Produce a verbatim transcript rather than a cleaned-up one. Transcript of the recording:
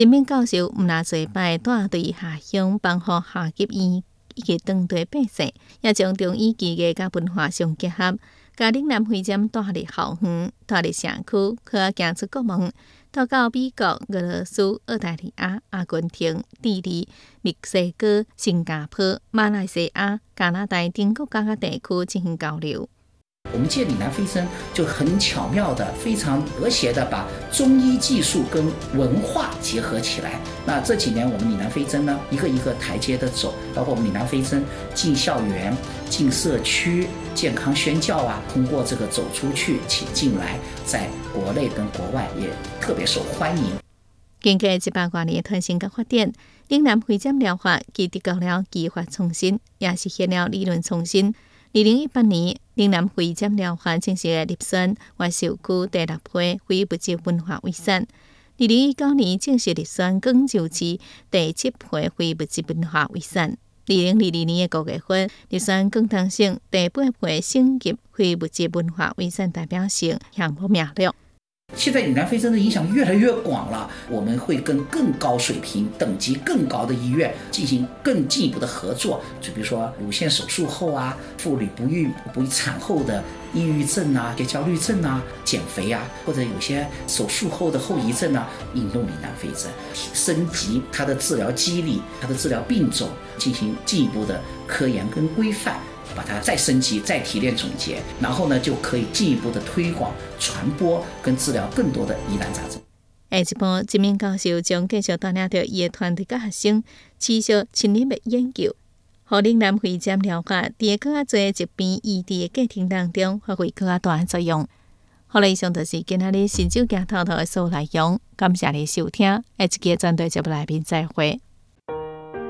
人民教授毋若做摆带队下乡帮助下级医以及当地百姓，也将中医技艺甲文化相结合，甲岭南会诊带入校园，带入社区，可行出国门。到到美国、俄罗斯、澳大利亚、阿根廷、智利、墨西哥、新加坡、马来西亚、加拿大等国家地区进行交流。 我们借岭南飞针就很巧妙的、非常和谐的把中医技术跟文化结合起来。那这几年我们岭南飞针呢，一个一个台阶的走，包括我们岭南飞针进校园、进社区、健康宣教啊，通过这个走出去、请进来，在国内跟国外也特别受欢迎。 经过一百多年的传承跟发展，岭南会诊疗法既得到了技法创新，也实现了理论创新。二零一八年，岭南会诊疗法正式入选外授区第六批非物质文化遗产。二零一九年正式入选广州市第七批非物质文化遗产。二零二二年的五月份，入选广东省第八批省级非物质文化遗产代表性项目名录。 现在岭南飞针的影响越来越广了，我们会跟更高水平、等级更高的医院进行更进一步的合作，就比如说乳腺手术后啊，妇女不育、不育产后的抑郁症啊、焦虑症啊、减肥啊，或者有些手术后的后遗症啊，引用岭南飞针，升级它的治疗机理、它的治疗病种，进行进一步的科研跟规范。把它再升级、再提炼总结，然后呢，就可以进一步的推广、传播跟治疗更多的疑难杂症。 下一步，这名教授将继续带领着伊的团队甲学生，持续深入的研究，让岭南会诊疗法在更加多疾病医治的过程当中发挥更加大的作用。好了，以上就是今仔日新酒行透透的所有内容，感谢你收听，下一期专题节目来宾再会。